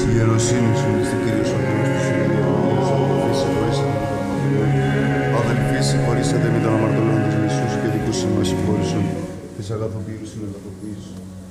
Στη γεροσύνη σου, στην Κύριε ο Θεός του Συλλογιανούς, αδελφοί συγχωρήσατε με τον αμαρτωλών της Ιησούς και δικούς ημάς συγχώρησον, της αγαθοποιήσεων αγαθοποιήσεων.